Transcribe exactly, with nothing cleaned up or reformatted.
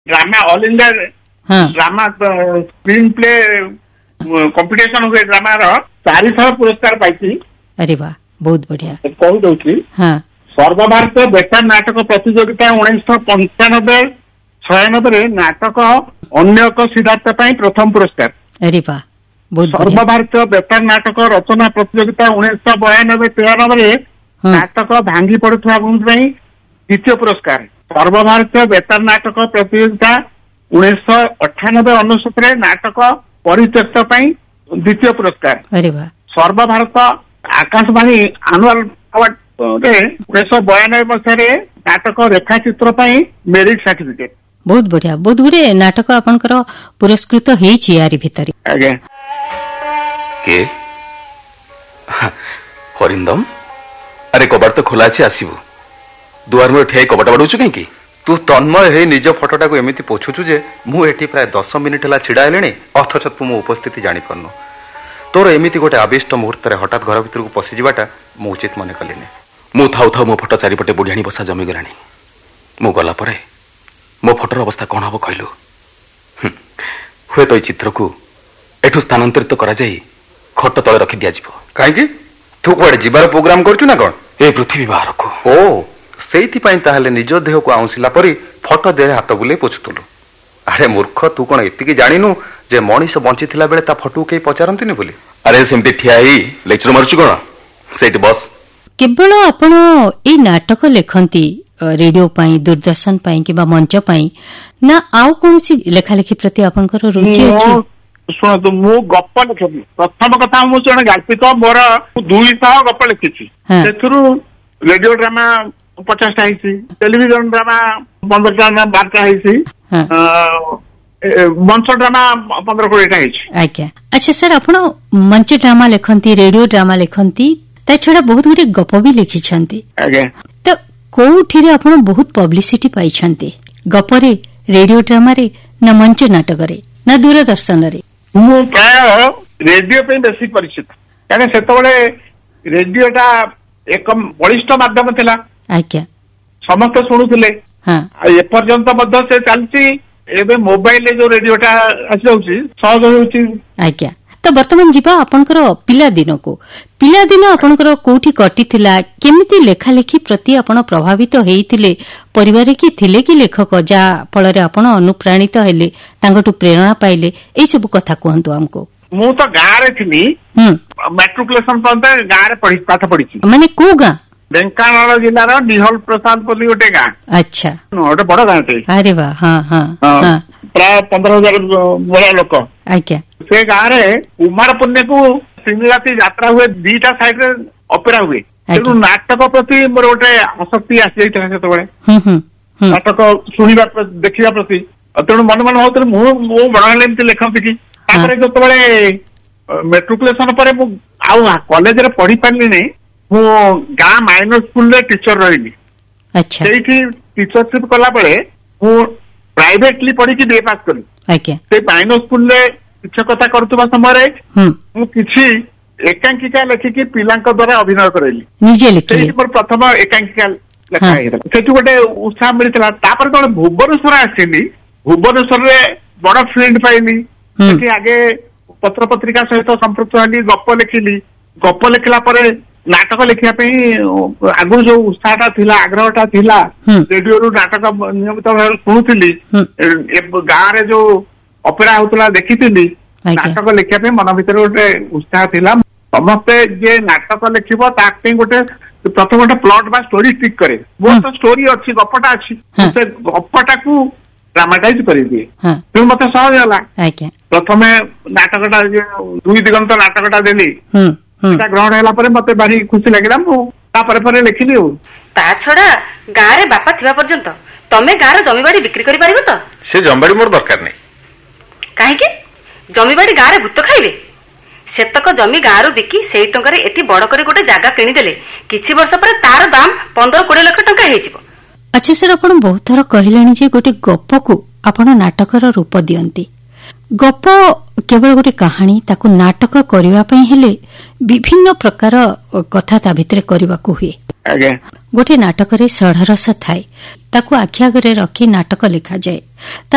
Drama all India drama screen play competition हुए drama रो चारि थर पुरस्कार पाई। अरे वाह बहुत बढ़िया। कह दउची हां सर्वभारत बेतार नाटक प्रतियोगिता उन्नीस पंचानबे छयानबे रे नाटक अन्य एक सिद्धार्थ पाई प्रथम पुरस्कार। अरे वाह बहुत बढ़िया। सर्वभारत बेतार नाटक रचना प्रतियोगिता उन्नीस बयानबे तेरानबे रे नाटक भांगी पड़ुवा पाई द्वितीय पुरस्कार। सर्वभारत बेतार नाटक प्रतियोगिता उन्नीस अठानबे अणुसठ नाटक परित्यक्त द्वितीय पुरस्कार। अरे वाह। सर्वभारत आकाशवाणी आनुआल अवार्ड उन्नीस बयानबे मसीह नाटक रेखाचित्र मेरिट सर्टिफिकेट। बहुत बढ़िया बहुत गुड़े नाटक आपनकर पुरस्कृत हेछि यारी भितरी। आगे के हरिंदम अरे कबाड़ तो खोला अछि आसीबू दुआर में ठे कबाड़ बाडुछु काई तू तन्मय हे निज फोटोटा को एमिति पोछुछु जे मु एठी प्राय दस मिनिट हला छिडा हेलेनी अथच तू मो उपस्थिति जानि परनु तोर एमिति गोटे आविष्ट मुहूर्त रे हठात घर भितर को पसि जिबाटा मु उचित मने कलिनी। मु थाउ थाउ मो फोटो चारिपटे बुढ़ियाणी बसा जमी गलानी मु गला परे मो फोटोर अवस्था कौन हम कहलु हुए तो चित्र को एठू स्थानांतरित करा जाई खट तले रखी दिया जिवो काहे तू कुआडे जिबार प्रोग्राम करछु ना कोन ए पृथ्वी बाहर को ओ सेइथि पई ताहले निज देह को आउसिला परी फोटो देह हाथ बुले पोछुतलु। अरे मूर्ख तू कोन एतिकी जानिनु जे मनीष बंचिथिला बेले ता फोटो के पचारंतिनी बोली। अरे सेमति ठिया ही लेक्चर मारछु कोन सेइति बस। केवल आपण ए नाटक लेखंती रेडियो पाई दूरदर्शन पाई कि मंच पाई ना आउ कौन सी लेखा लेखी प्रति आपनकर रुचि अछि? सुन तो मु गप लिखबी प्रथम कथा मु जने गाल्पिक मोर दुई सौ गप लिखिछि सेथुरु रेडियो ड्रामा पचास टा हिसी टेलीविजन ड्रामा पंद्रह टा बारह हिसी मंच ड्रामा पंद्रह कोड़ी टा हिसी। आज्ञा अच्छा सर आपण मंच ड्रामा लेखंती रेडियो ड्रामा लेखंती ता छडा बहुत गुडी गप भी लिखिछंती। आज्ञा तो कोठिरे आपण बहुत पब्लिसिटी पाइछंती गपरे रेडियो ड्रामा रे ना मंच नाटक रे ना दूरदर्शन रे? मु प्राय रेडियो पे बेसी परिचित कारण सेतबेले रेडियोटा एक बलिष्ठ माध्यम थिला। आज्ञा समस्त शुणुथिले हां ए पर्यंत मध्य से चलची एबे मोबाइल जो रेडियोटा आसी जाउची सहज होउची। आज्ञा तो वर्तमान जीवा आपनकर पिला दिन को पिला दिन आपनकर कोठी कटिथिला केमिति लेखा लेखी प्रति आपण प्रभावित हेइथिले परिवार की थिले कि लेखक जा फल रे आपण अनुप्राणित हेले तांगटु प्रेरणा पाइले ए सब कथा कहंतु हमको। मु तो गां रे थिनी मैट्रिकुलेशन पंत गां रे पढी पाठ पढीची माने को गां ढेंकानाल जिल्ला रो निहल प्रसाद पल्ली गोटे गां। अच्छा गोटे बड़ गां टे। अरे वाह हां हां हां प्राय पंद्रह हजार बड़ा लोक। आज्ञा से गां रे कुमार पुण्य को तीन राति यात्रा हुए दीटा साइड रे ऑपेरा हुए तेणु नाटक प्रति मोर गोटे आसक्ति आसी जाइता सेतबेले नाटक सुनिबा देखिबा प्रति तेणु मन मन होत मु मो बणाले एमति लेखन कि तापर जतबेले मेट्रिकुलेशन परे मु आउ कॉलेज रे पढी पारली नै मु गां माइनर स्कूल रे टीचर रहिली। अच्छा सेठी टीचरशिप कला बेले मु प्राइवेटली पढ़ी कि बी ए पास करी। आज्ञा से माइनर स्कूल रे शिक्षकता करतुबा समय मु किछि एकांकिका लेखिकी पिलांक द्वारा अभिनय करैली निजे लिखि सेठी पर प्रथम एकांकिका लेखा हेला सेठी गोटे उत्साह मिलितला। तापर कोन भुवनेश्वर आसीली भुवनेश्वर रे बड़ फील्ड पाइली सेठी आगे पत्र पत्रिका सहित संपर्क हली गप लिखिली गप लिखला परे नाटक लिखिया आगु जो उत्साहटा थिला आग्रहटा थिला रेडियो रु नाटक नियमित भाव शुणुली गां रे जो ऑपेरा होतला देखिथिली नाटक लिखिया मन भीतर गोटे उत्साह थिला। समस्ते जे नाटक लिखिबो ताके गोटे प्रथम गोटे प्लॉट बा स्टोरी टिक करे बहुत स्टोरी अछि गपटा अछि से गपटा को ड्रामाटाइज करि दिए तो मते सहज होला। प्रथमे नाटकटा दुई दिगंत नाटकटा देली ग्रहण है मत भारी खुशी लगे लिखिली। ता छड़ा गाँ रे बापा थिबा पर्यंत तमे गाँ रे जमीबाड़ी बिक्री करि पारिबो तो? से जमीबाड़ी मोर दरकार नै। काहे कि जमीबाड़ी गाँ रे भूत खाइबे सेतक जमी गाँ रो बिकी सेई टंका रे एति बड़ करे गोटे जागा किनी देले किछि वर्ष पर तार दाम पंद्रह बीस लाख टंका हे जिवो। अच्छा सर आपण बहुत थर कहलेनी जे गोटे गप को आपण नाटकर रूप दियंती गप केवल गोटे कहानी ताकू नाटक करबा पई हेले विभिन्न प्रकार कथा ता भितरे करबाकू हुए। गोटे नाटक रे सढ़ रस थाए ताकू आखि आगरे रखी नाटक लिखा जाए।